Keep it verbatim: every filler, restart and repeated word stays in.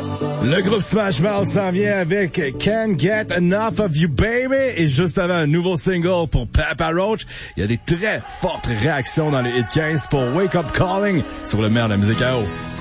Le groupe Smash Mouth s'en vient avec Can't Get Enough of You Baby et juste avant un nouveau single pour Papa Roach. Il y a des très fortes réactions dans le hit quinze pour Wake Up Calling sur le maire de la musique à eau.